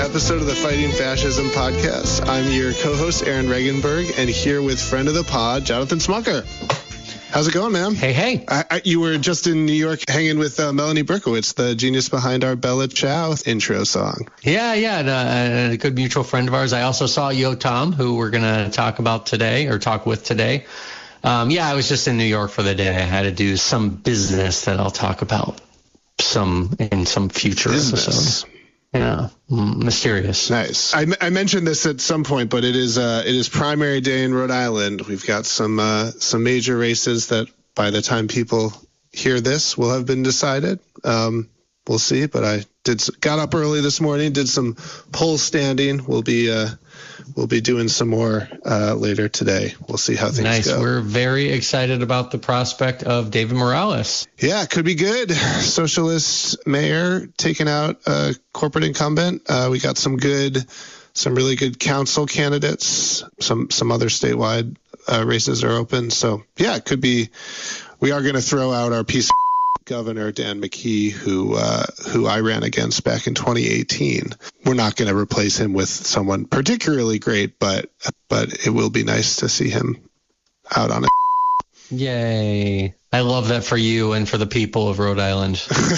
episode of the Fighting Fascism podcast. I'm your co-host, Aaron Regenberg, and here with friend of the pod, Jonathan Smucker. How's it going, man? Hey. You were just in New York hanging with Melanie Berkowitz, the genius behind our Bella Ciao intro song. Yeah, and a good mutual friend of ours. I also saw Yotam, who we're going to talk with today. I was just in New York for the day. I had to do some business that I'll talk about in some future episode. Yeah, mysterious. Nice. I mentioned this at some point, but it is primary day in Rhode Island. We've got some major races that by the time people hear this will have been decided. We'll see. But I got up early this morning, did some poll standing. We'll be doing some more later today. We'll see how things go. Nice. We're very excited about the prospect of David Morales. Yeah, could be good. Socialist mayor taking out a corporate incumbent. We got some really good council candidates. Some other statewide races are open. So yeah, it could be. We are going to throw out our piece of Governor Dan McKee, who I ran against back in 2018. We're not going to replace him with someone particularly great, but it will be nice to see him out on it. Yay. I love that for you and for the people of Rhode Island.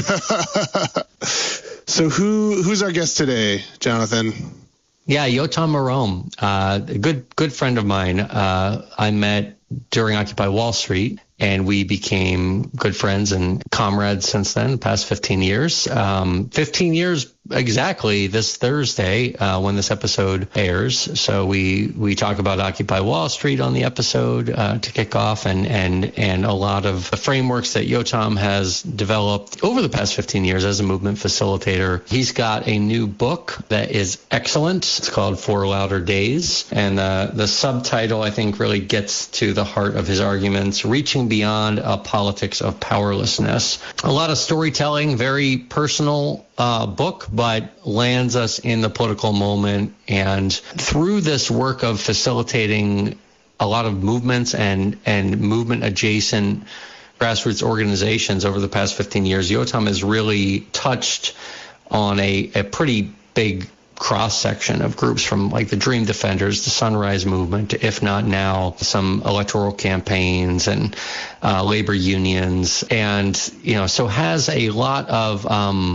So who's our guest today, Jonathan? Yeah, Yotam Marome, a good friend of mine. I met during Occupy Wall Street, and we became good friends and comrades since then, the past 15 years. 15 years exactly this Thursday when this episode airs. So we talk about Occupy Wall Street on the episode to kick off, and a lot of the frameworks that Yotam has developed over the past 15 years as a movement facilitator. He's got a new book that is excellent. It's called For Louder Days, and the subtitle, I think, really gets to the heart of his arguments, Reaching Beyond a Politics of Powerlessness. A lot of storytelling, very personal book, but lands us in the political moment. And through this work of facilitating a lot of movements and movement adjacent grassroots organizations over the past 15 years, Yotam has really touched on a pretty big cross-section of groups, from like the Dream Defenders, the Sunrise Movement, to If Not Now, some electoral campaigns and labor unions, and so has a lot of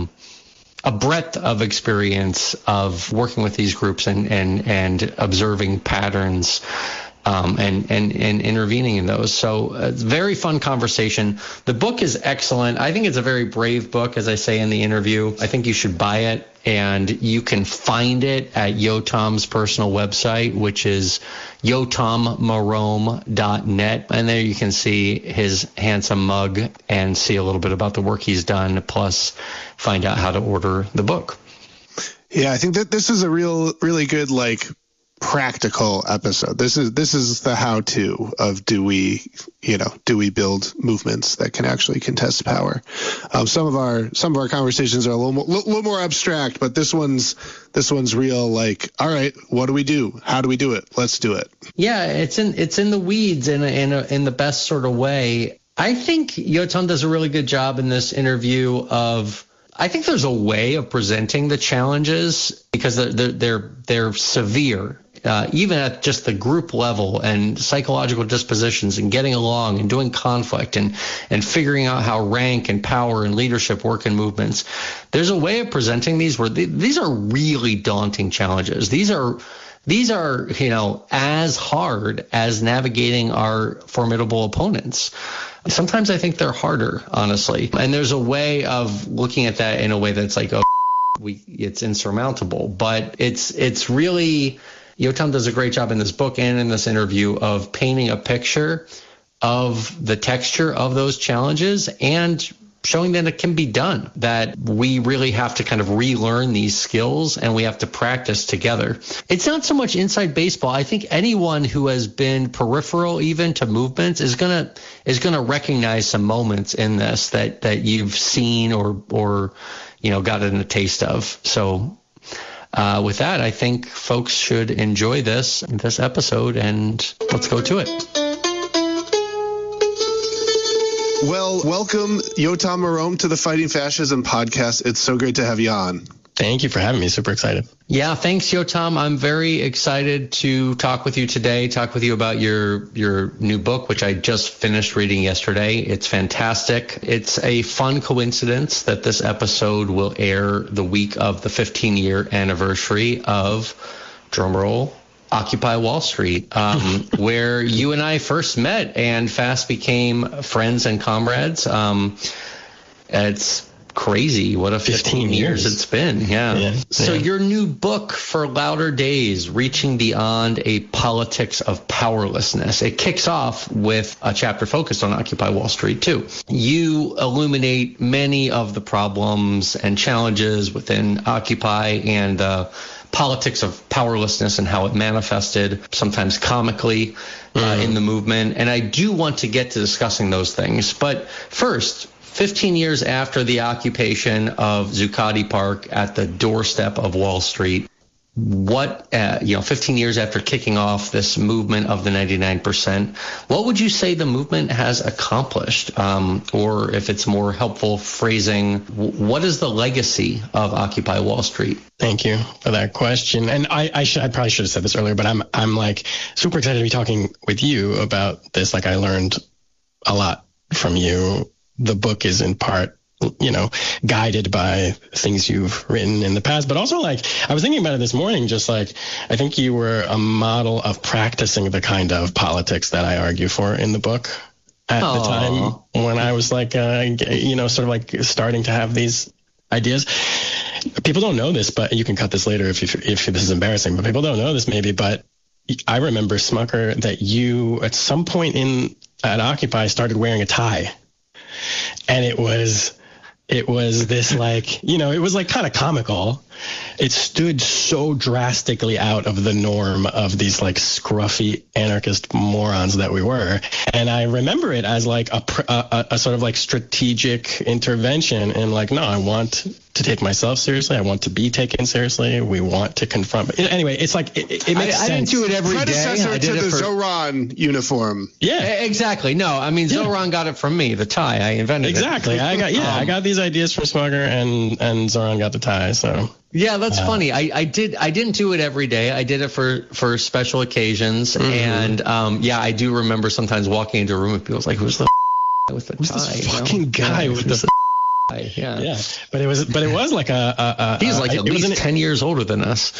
a breadth of experience of working with these groups and observing patterns and intervening in those. So it's a very fun conversation. The book is excellent. I think it's a very brave book, as I say in the interview. I think you should buy it, and you can find it at Yotam's personal website, which is yotammarome.net. And there you can see his handsome mug and see a little bit about the work he's done, plus find out how to order the book. Yeah, I think that this is a really good, practical episode. This is the how-to of do we build movements that can actually contest power. Some of our conversations are a little more abstract, but this one's real. All right, what do we do? How do we do it? Let's do it. Yeah, it's in the weeds in the best sort of way. I think Yotam does a really good job in this interview of. I think there's a way of presenting the challenges because they're severe. Even at just the group level, and psychological dispositions and getting along and doing conflict and figuring out how rank and power and leadership work in movements. There's a way of presenting these where these are really daunting challenges. These are as hard as navigating our formidable opponents. Sometimes I think they're harder, honestly. And there's a way of looking at that in a way that's it's insurmountable. But it's really, Yotam does a great job in this book and in this interview of painting a picture of the texture of those challenges and showing that it can be done, that we really have to kind of relearn these skills and we have to practice together. It's not so much inside baseball. I think anyone who has been peripheral even to movements is gonna recognize some moments in this that you've seen or gotten a taste of. So with that, I think folks should enjoy this episode, and let's go to it. Well, welcome, Yotam Marome, to the Fighting Fascism podcast. It's so great to have you on. Thank you for having me. Super excited. Yeah, thanks, Yotam. I'm very excited to talk with you today, talk with you about your new book, which I just finished reading yesterday. It's fantastic. It's a fun coincidence that this episode will air the week of the 15-year anniversary of, drumroll, Occupy Wall Street, where you and I first met and fast became friends and comrades. It's crazy what a 15 years it's been. Yeah. So your new book, For Louder Days, Reaching Beyond a Politics of Powerlessness, it kicks off with a chapter focused on Occupy Wall Street too. You illuminate many of the problems and challenges within Occupy and the politics of powerlessness and how it manifested, sometimes comically, in the movement. And I do want to get to discussing those things. But first, 15 years after the occupation of Zuccotti Park at the doorstep of Wall Street, 15 years after kicking off this movement of the 99%, what would you say the movement has accomplished? Or if it's more helpful phrasing, what is the legacy of Occupy Wall Street? Thank you for that question. And I probably should have said this earlier, but I'm like super excited to be talking with you about this. Like, I learned a lot from you. The book is in part, guided by things you've written in the past, but also, like, I was thinking about it this morning, just like, I think you were a model of practicing the kind of politics that I argue for in the book at the time when I was like, sort of like starting to have these ideas. People don't know this, but you can cut this later if this is embarrassing, but people don't know this maybe, but I remember, Smucker, that you at some point at Occupy started wearing a tie. And it was this, like, it was like kind of comical. It stood so drastically out of the norm of these like scruffy anarchist morons that we were. And I remember it as like a sort of like strategic intervention. And like, no, I want to take myself seriously. I want to be taken seriously. We want to confront. Anyway, it's like it makes sense. I didn't do it every day. Predecessor to the Zoran uniform. Yeah, exactly. No, I mean, Zoran got it from me. The tie, I invented exactly. it. I got these ideas from Smugger, and Zoran got the tie. So. Yeah, that's funny. I didn't do it every day. I did it for special occasions. And I do remember sometimes walking into a room and people was like, who's the with the tie? Who's this fucking guy with the Yeah. But it was like he's like at least 10 years older than us.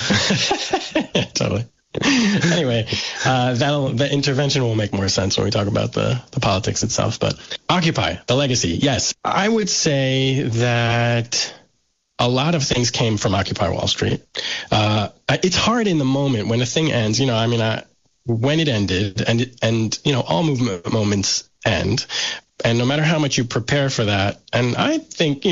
Totally. Anyway, the intervention will make more sense when we talk about the politics itself. But Occupy, the legacy. Yes, I would say that a lot of things came from Occupy Wall Street. It's hard in the moment when a thing ends, when it ended, and all movement moments end. And no matter how much you prepare for that, and I think,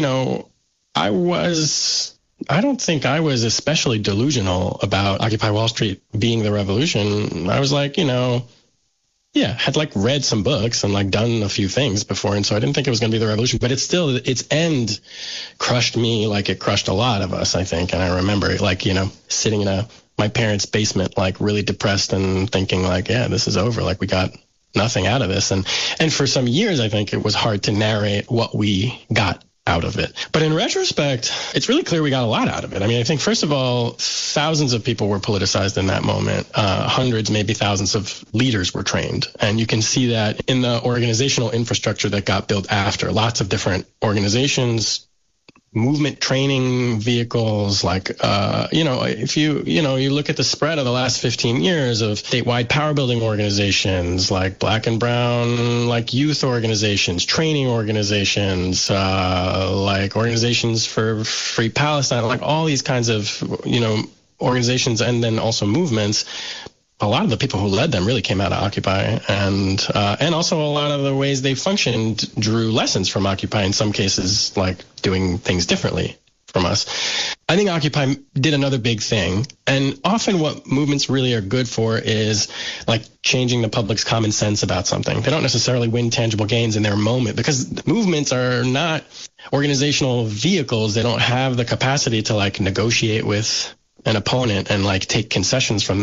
I don't think I was especially delusional about Occupy Wall Street being the revolution. I was like, had like read some books and like done a few things before. And so I didn't think it was going to be the revolution, but its end crushed me like it crushed a lot of us, I think. And I remember like, sitting in my parents' basement, like really depressed and thinking like, yeah, this is over. Like we got nothing out of this. And for some years, I think it was hard to narrate what we got out of it. But in retrospect, it's really clear we got a lot out of it. I mean, I think, first of all, thousands of people were politicized in that moment. Hundreds, maybe thousands of leaders were trained. And you can see that in the organizational infrastructure that got built after. Lots of different organizations, movement training vehicles, like, if you look at the spread of the last 15 years of statewide power building organizations, like Black and Brown, like youth organizations, training organizations, like organizations for Free Palestine, like all these kinds of, organizations, and then also movements. A lot of the people who led them really came out of Occupy, and also a lot of the ways they functioned drew lessons from Occupy, in some cases, like doing things differently from us. I think Occupy did another big thing, and often what movements really are good for is like changing the public's common sense about something. They don't necessarily win tangible gains in their moment, because movements are not organizational vehicles. They don't have the capacity to like negotiate with an opponent and like take concessions from them.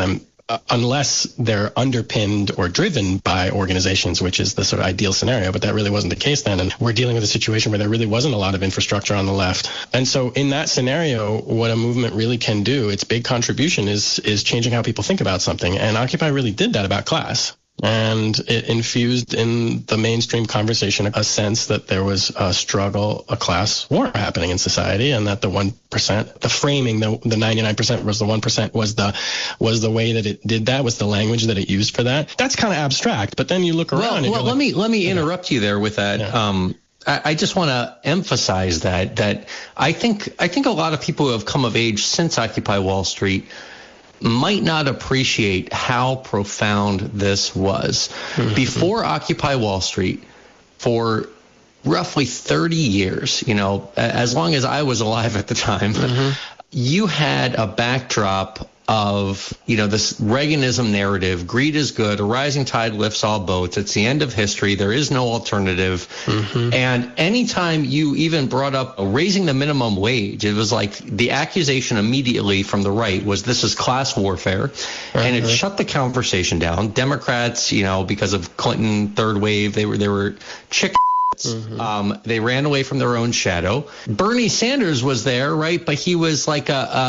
unless they're underpinned or driven by organizations, which is the sort of ideal scenario. But that really wasn't the case then. And we're dealing with a situation where there really wasn't a lot of infrastructure on the left. And so in that scenario, what a movement really can do, its big contribution is changing how people think about something. And Occupy really did that about class. And it infused in the mainstream conversation a sense that there was a struggle, a class war happening in society, and that the 1%, the framing, the 99% was the 1%, was the way that it did that, was the language that it used for that. That's kind of abstract, but then you look around. Well, let me interrupt you there with that. Yeah. I just want to emphasize that I think a lot of people who have come of age since Occupy Wall Street might not appreciate how profound this was. Mm-hmm. Before Occupy Wall Street, for roughly 30 years, as long as I was alive at the time, mm-hmm. you had a backdrop of, this Reaganism narrative, greed is good, a rising tide lifts all boats, it's the end of history, there is no alternative. Mm-hmm. And anytime you even brought up raising the minimum wage, it was like the accusation immediately from the right was this is class warfare. Mm-hmm. And it shut the conversation down. Democrats, because of Clinton third wave, they were chicken. Mm-hmm. They ran away from their own shadow. Bernie Sanders was there, right? But he was like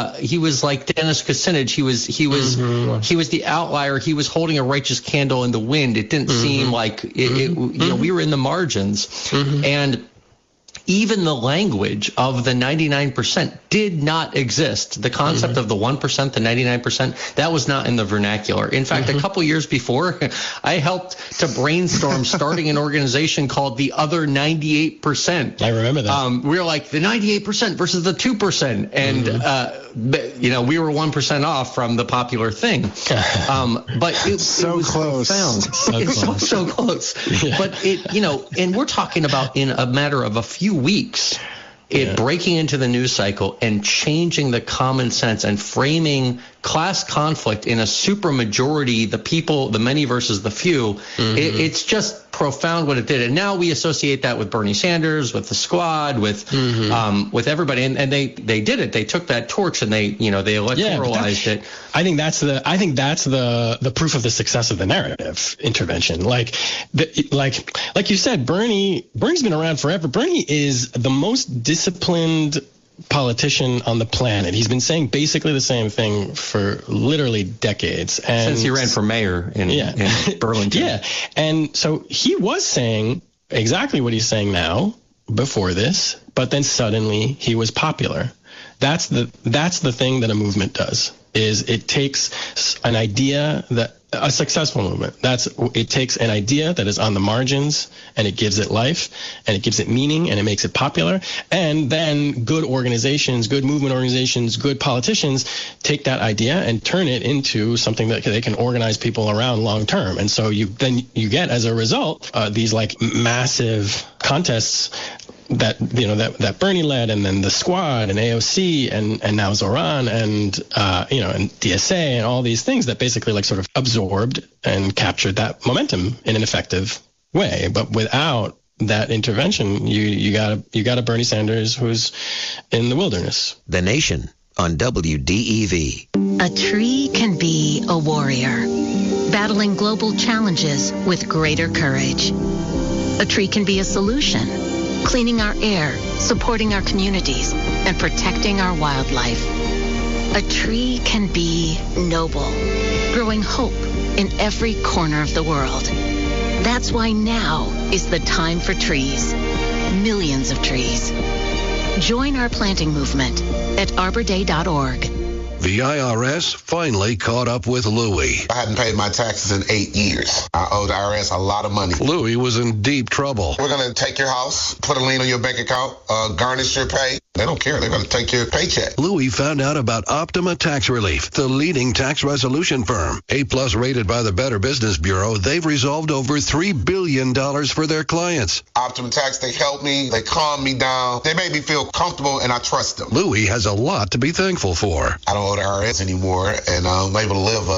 Dennis Kucinich. He was the outlier. He was holding a righteous candle in the wind. It didn't mm-hmm. seem like we were in the margins. Mm-hmm. And even the language of the 99% did not exist. The concept mm-hmm. of the 1%, the 99%, that was not in the vernacular. In fact, mm-hmm. a couple years before, I helped to brainstorm starting an organization called the Other 98%. I remember that. We were like the 98% versus the 2%. And, mm-hmm. We were 1% off from the popular thing. But it was close. Profound. So close. Yeah. But and we're talking about in a matter of a few weeks, breaking into the news cycle and changing the common sense and framing class conflict in a super majority, the people, the many versus the few. Mm-hmm. It's just profound what it did. And now we associate that with Bernie Sanders, with the Squad, with everybody. And they did it. They took that torch and they electoralized it. I think that's the proof of the success of the narrative intervention. Like you said, Bernie's been around forever. Bernie is the most disciplined politician on the planet. He's been saying basically the same thing for literally decades. And since he ran for mayor in Burlington. Yeah. And so he was saying exactly what he's saying now before this, but then suddenly he was popular. That's the thing that a movement does, is it takes an idea that a successful movement. It takes an idea that is on the margins and it gives it life and it gives it meaning and it makes it popular. And then good organizations, good movement organizations, good politicians take that idea and turn it into something that they can organize people around long term. And so you get as a result these like massive contests that Bernie led, and then the Squad and AOC and now Zoran and and DSA and all these things that basically like sort of absorbed and captured that momentum in an effective way. But without that intervention, you got a Bernie Sanders who's in the wilderness. The Nation on WDEV. A tree can be a warrior, battling global challenges with greater courage. A tree can be a solution, cleaning our air, supporting our communities, and protecting our wildlife. A tree can be noble, growing hope in every corner of the world. That's why now is the time for trees. Millions of trees. Join our planting movement at arborday.org. The IRS finally caught up with Louie. I hadn't paid my taxes in 8 years. I owed the IRS a lot of money. Louie was in deep trouble. We're going to take your house, put a lien on your bank account, garnish your pay. They don't care. They're going to take your paycheck. Louie found out about Optima Tax Relief, the leading tax resolution firm. A-plus rated by the Better Business Bureau, they've resolved over $3 billion for their clients. Optima Tax, they helped me. They calmed me down. They made me feel comfortable, and I trust them. Louie has a lot to be thankful for. I don't owe the IRS anymore, and I'm able to live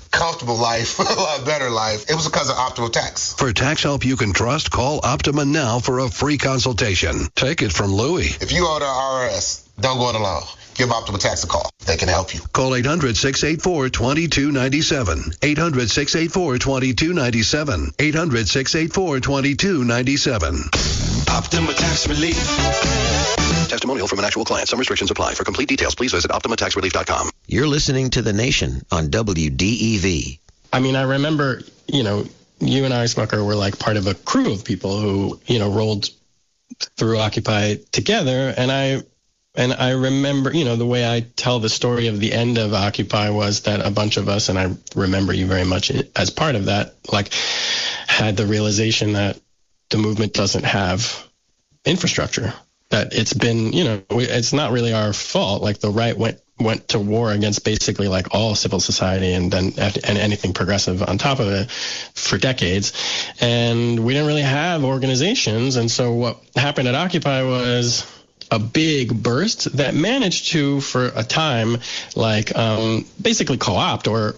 comfortable life, a lot better life. It was because of Optima Tax. For tax help you can trust, call Optima now for a free consultation. Take it from Louie. If you owe the IRS, don't go it alone. Give Optima Tax a call. They can help you. Call 800-684-2297. 800-684-2297. 800-684-2297. Optima Tax Relief. Testimonial from an actual client. Some restrictions apply. For complete details, please visit OptimaTaxRelief.com. You're listening to The Nation on WDEV. I mean, I remember, you and I, Smucker, were like part of a crew of people who, rolled through Occupy together. And I remember, the way I tell the story of the end of Occupy was that a bunch of us, and I remember you very much as part of that, like had the realization that the movement doesn't have infrastructure, that it's been, it's not really our fault. Like the right went to war against basically like all civil society and anything progressive on top of it for decades. And we didn't really have organizations. And so what happened at Occupy was a big burst that managed to, for a time, like basically co-opt or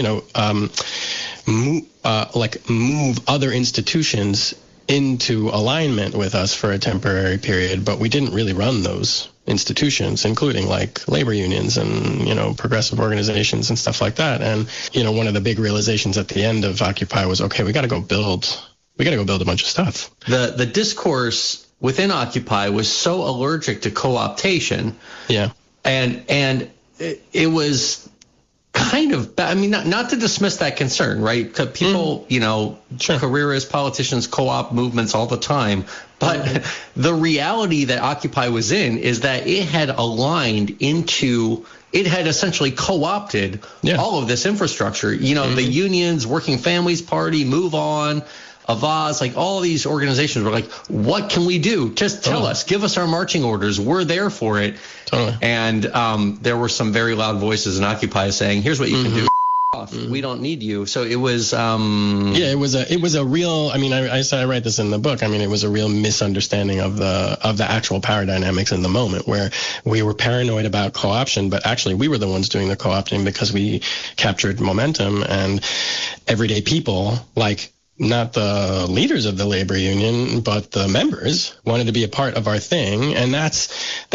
move other institutions into alignment with us for a temporary period, but we didn't really run those institutions, including like labor unions and, progressive organizations and stuff like that. And, one of the big realizations at the end of Occupy was, okay, we got to go build a bunch of stuff. The discourse within Occupy was so allergic to co-optation. Yeah. And it was kind of bad. I mean, not to dismiss that concern, right? People, Sure. careerists, politicians, co-op movements all the time. But the reality that Occupy was in is that it had aligned into, it had essentially co-opted all of this infrastructure. The unions, Working Families Party, Move On, Avaz, like all these organizations were like, what can we do? Just tell us, give us our marching orders. We're there for it. Totally. And there were some very loud voices in Occupy saying, here's what you can do. We don't need you. So it was it was a real, I mean, I write this in the book. I mean, it was a real misunderstanding of the actual power dynamics in the moment, where we were paranoid about co-option, but actually we were the ones doing the co-opting because we captured momentum, and everyday people, like not the leaders of the labor union, but the members, wanted to be a part of our thing. And that's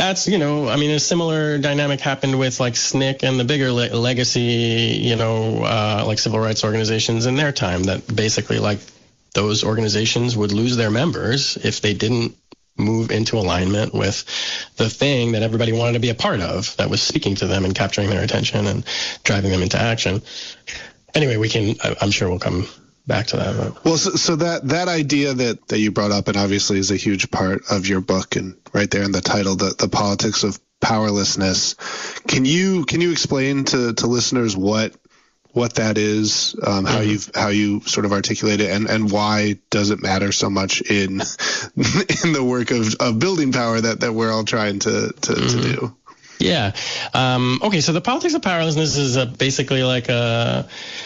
a similar dynamic happened with like SNCC and the bigger legacy, like civil rights organizations in their time, that basically like those organizations would lose their members if they didn't move into alignment with the thing that everybody wanted to be a part of, that was speaking to them and capturing their attention and driving them into action. Anyway, I'm sure we'll come back to that. Well, so that idea that you brought up, and obviously is a huge part of your book, and right there in the title, the politics of powerlessness. Can you explain to listeners what that is, how you sort of articulate it, and why does it matter so much in the work of building power that we're all trying to do? Yeah. Okay. So the politics of powerlessness is basically like the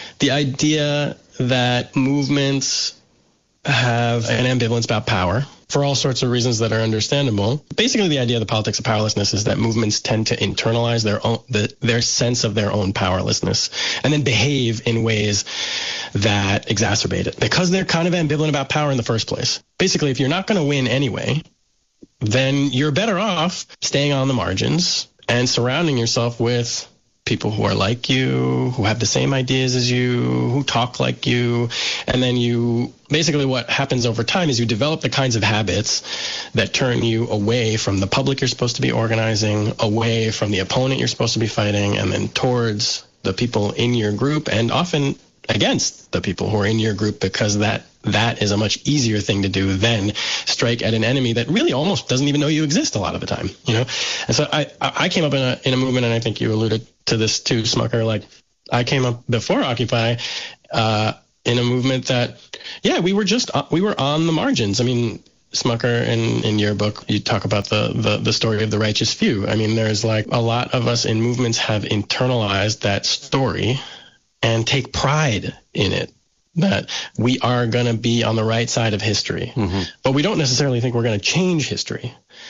idea that movements have an ambivalence about power for all sorts of reasons that are understandable. Basically, the idea of the politics of powerlessness is that movements tend to internalize their sense of their own powerlessness and then behave in ways that exacerbate it because they're kind of ambivalent about power in the first place. Basically, if you're not going to win anyway, then you're better off staying on the margins and surrounding yourself with people who are like you, who have the same ideas as you, who talk like you. And then basically what happens over time is you develop the kinds of habits that turn you away from the public you're supposed to be organizing, away from the opponent you're supposed to be fighting, and then towards the people in your group, and often against the people who are in your group, because that is a much easier thing to do than strike at an enemy that really almost doesn't even know you exist a lot of the time, And so I came up in a movement, and I think you alluded to this too, Smucker. Like I came up before Occupy in a movement that, we were on the margins. I mean, Smucker, in your book, you talk about the story of the righteous few. I mean, there's like a lot of us in movements have internalized that story and take pride in it, that we are going to be on the right side of history. Mm-hmm. But we don't necessarily think we're going to change history.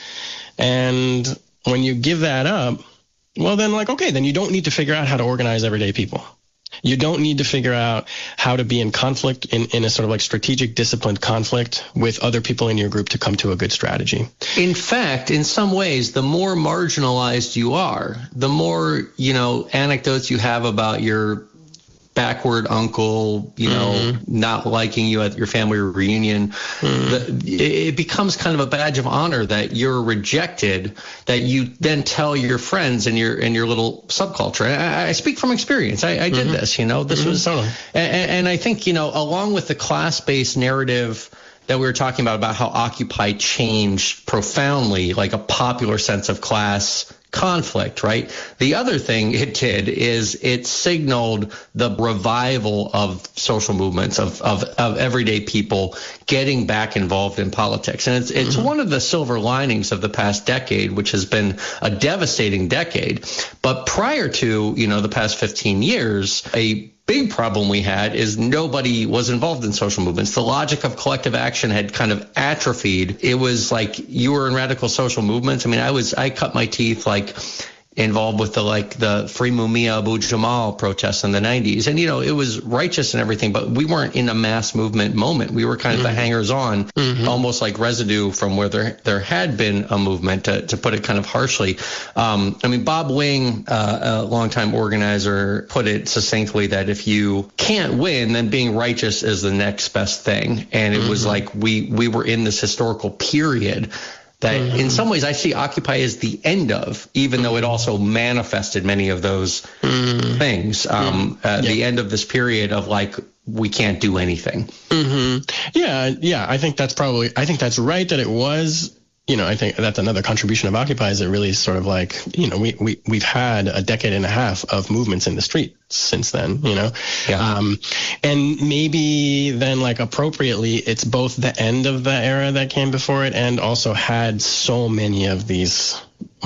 And when you give that up, well, then then you don't need to figure out how to organize everyday people. You don't need to figure out how to be in conflict, in a sort of like strategic, disciplined conflict with other people in your group to come to a good strategy. In fact, in some ways, the more marginalized you are, the more, anecdotes you have about your backward uncle, not liking you at your family reunion, it becomes kind of a badge of honor that you're rejected, that you then tell your friends in your little subculture. I speak from experience. I did this, this was, totally. And I think, along with the class-based narrative that we were talking about how Occupy changed profoundly, like a popular sense of class conflict, right? The other thing it did is it signaled the revival of social movements, of everyday people getting back involved in politics. And it's one of the silver linings of the past decade, which has been a devastating decade. But prior to, the past 15 years, a big problem we had is nobody was involved in social movements. The logic of collective action had kind of atrophied. It was like you were in radical social movements. I mean, I cut my teeth involved with the Free Mumia Abu Jamal protests in the 90s. And, it was righteous and everything, but we weren't in a mass movement moment. We were kind of the hangers on, almost like residue from where there had been a movement, to put it kind of harshly. Bob Wing, a longtime organizer, put it succinctly that if you can't win, then being righteous is the next best thing. And it was like we were in this historical period that in some ways I see Occupy as the end of, even though it also manifested many of those things. The end of this period of we can't do anything. Yeah. I think that's right that it was. I think that's another contribution of Occupy is it really sort of we've had a decade and a half of movements in the street since then, Yeah. And maybe then appropriately, it's both the end of the era that came before it and also had so many of these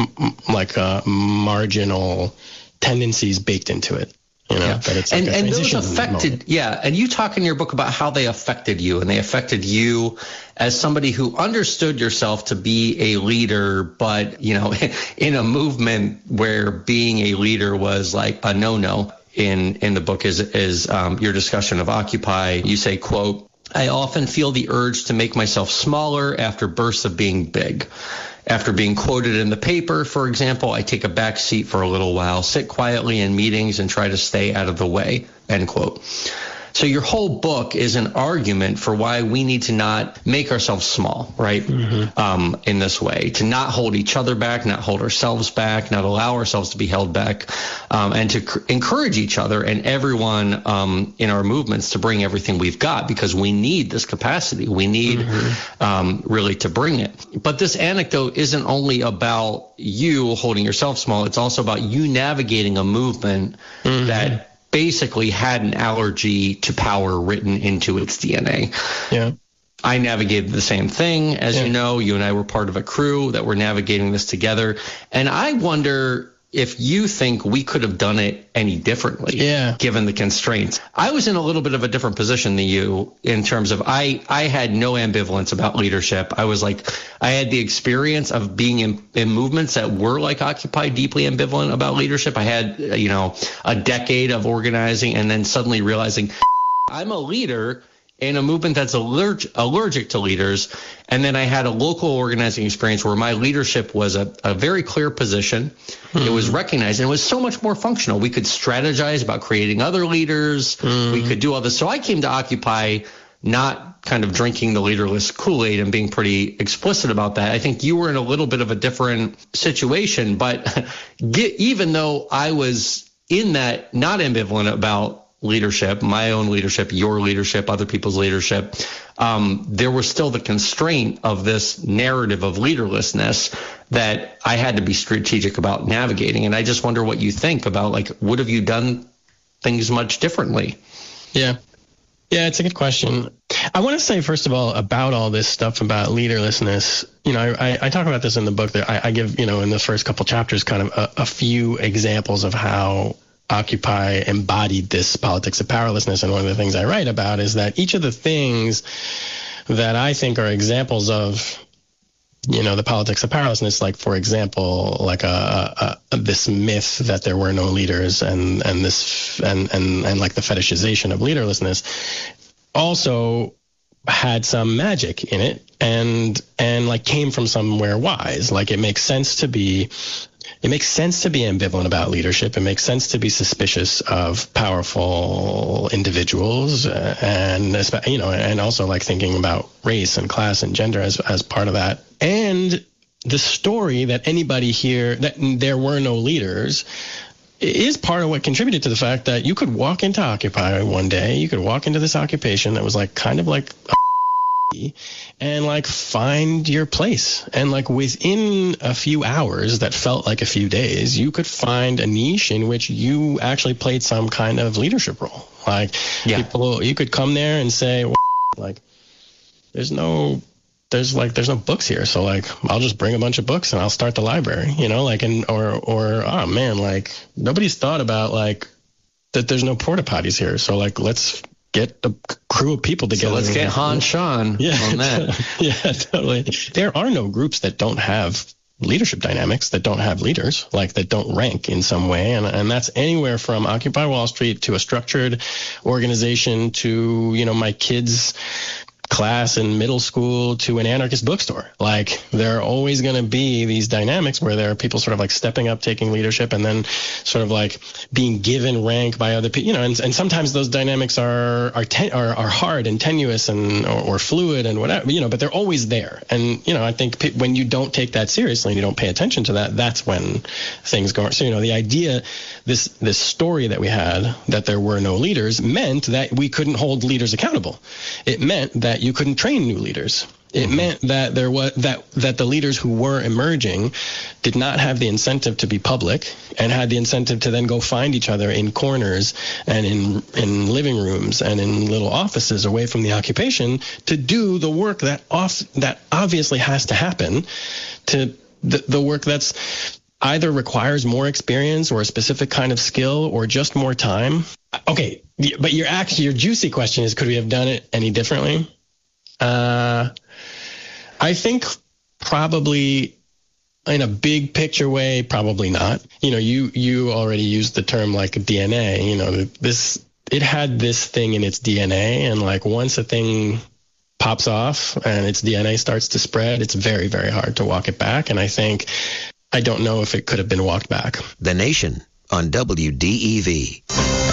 marginal tendencies baked into it. That it's and those affected, moment. And you talk in your book about how they affected you, and they affected you as somebody who understood yourself to be a leader, but, in a movement where being a leader was like a no-no. In the book is your discussion of Occupy. You say, quote, "I often feel the urge to make myself smaller after bursts of being big. After being quoted in the paper, for example, I take a back seat for a little while, sit quietly in meetings, and try to stay out of the way," end quote. So your whole book is an argument for why we need to not make ourselves small, right? In this way, to not hold each other back, not hold ourselves back, not allow ourselves to be held back, and to encourage each other and everyone in our movements to bring everything we've got, because we need this capacity. We need really to bring it. But this anecdote isn't only about you holding yourself small. It's also about you navigating a movement that basically had an allergy to power written into its DNA. Yeah. I navigated the same thing. As you know, you and I were part of a crew that were navigating this together. And I wonder if you think we could have done it any differently, given the constraints. I was in a little bit of a different position than you in terms of I had no ambivalence about leadership. I had the experience of being in movements that were like Occupy, deeply ambivalent about leadership. I had, a decade of organizing and then suddenly realizing I'm a leader in a movement that's allergic to leaders. And then I had a local organizing experience where my leadership was a very clear position. It was recognized, and it was so much more functional. We could strategize about creating other leaders. We could do all this. So I came to Occupy not kind of drinking the leaderless Kool-Aid and being pretty explicit about that. I think you were in a little bit of a different situation, but even though I was in that not ambivalent about leadership, my own leadership, your leadership, other people's leadership, there was still the constraint of this narrative of leaderlessness that I had to be strategic about navigating. And I just wonder what you think about, would have you done things much differently? Yeah, it's a good question. I want to say, first of all, about all this stuff about leaderlessness, I talk about this in the book that I give, in the first couple chapters, kind of a few examples of how Occupy embodied this politics of powerlessness. And one of the things I write about is that each of the things that I think are examples of the politics of powerlessness, like, for example, like this myth that there were no leaders and like the fetishization of leaderlessness also had some magic in it and like came from somewhere wise. Like, it makes sense to be ambivalent about leadership. It makes sense to be suspicious of powerful individuals, and also like thinking about race and class and gender as part of that. And the story that anybody here, that there were no leaders, is part of what contributed to the fact that you could walk into Occupy one day, you could walk into this occupation that was like kind of like and like find your place. And like within a few hours that felt like a few days, you could find a niche in which you actually played some kind of leadership role. Like, people, you could come there and say, well, like, there's no books here, so like I'll just bring a bunch of books and I'll start the library, like, or oh man, like nobody's thought about like that there's no porta potties here, so like let's get a crew of people together. So let's get Han Sean on that. Yeah, totally. There are no groups that don't have leadership dynamics, that don't have leaders, like that don't rank in some way. And that's anywhere from Occupy Wall Street to a structured organization to, my kids' class in middle school to an anarchist bookstore. Like, there are always going to be these dynamics where there are people sort of like stepping up, taking leadership, and then sort of like being given rank by other people, and sometimes those dynamics are hard and tenuous and or fluid and whatever, but they're always there. And, I think when you don't take that seriously and you don't pay attention to that, that's when things go. So, the idea, this story that we had that there were no leaders meant that we couldn't hold leaders accountable. It meant that you couldn't train new leaders. It meant that there was that the leaders who were emerging did not have the incentive to be public and had the incentive to then go find each other in corners and in living rooms and in little offices away from the occupation to do the work that obviously has to happen, to the work that's either requires more experience or a specific kind of skill or just more time. Okay, but your juicy question is, could we have done it any differently? I think probably in a big picture way, probably not. You already used the term like DNA, it had this thing in its DNA, and like once a thing pops off and its DNA starts to spread, it's very, very hard to walk it back. And I don't know if it could have been walked back. The Nation on WDEV.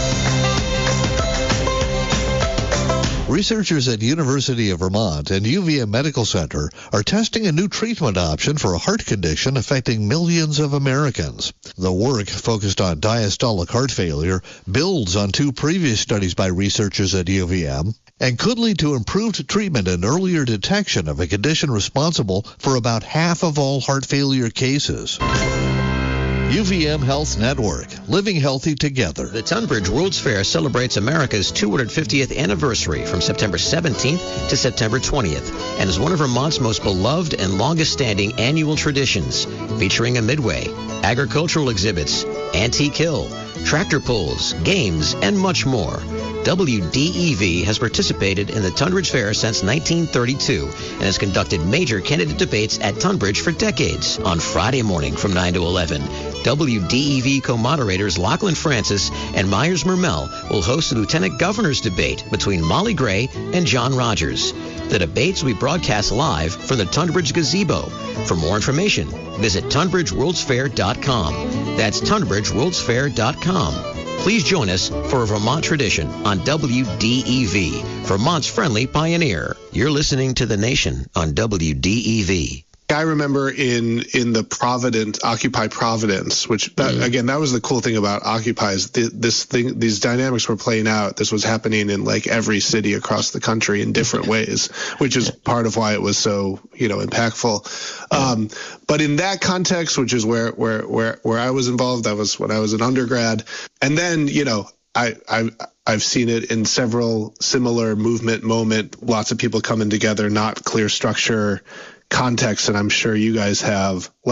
Researchers at University of Vermont and UVM Medical Center are testing a new treatment option for a heart condition affecting millions of Americans. The work, focused on diastolic heart failure, builds on two previous studies by researchers at UVM and could lead to improved treatment and earlier detection of a condition responsible for about half of all heart failure cases. UVM Health Network, living healthy together. The Tunbridge World's Fair celebrates America's 250th anniversary from September 17th to September 20th and is one of Vermont's most beloved and longest-standing annual traditions, featuring a midway, agricultural exhibits, antique hill, tractor pulls, games, and much more. WDEV has participated in the Tunbridge Fair since 1932 and has conducted major candidate debates at Tunbridge for decades. On Friday morning from 9 to 11, WDEV co-moderators Lachlan Francis and Myers Mermel will host the Lieutenant Governor's debate between Molly Gray and John Rogers. The debates will be broadcast live from the Tunbridge Gazebo. For more information, visit TunbridgeWorldsFair.com. That's TunbridgeWorldsFair.com. Please join us for a Vermont tradition on WDEV, Vermont's friendly pioneer. You're listening to The Nation on WDEV. I remember in the Occupy Providence, which again, that was the cool thing about Occupy, is these dynamics were playing out. This was happening in like every city across the country in different ways, which is part of why it was so, impactful. But in that context, which is where I was involved, that was when I was an undergrad. And then, I've seen it in several similar moment, lots of people coming together, not clear structure, context, and I'm sure you guys have.